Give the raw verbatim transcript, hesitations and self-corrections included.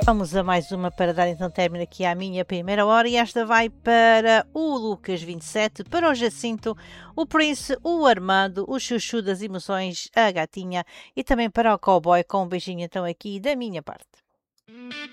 Vamos a mais uma para dar então término aqui à minha primeira hora e esta vai para o Lucas vinte e sete, para o Jacinto, o Prince, o Armando, o Chuchu das emoções, a gatinha e também para o Cowboy com um beijinho então aqui da minha parte.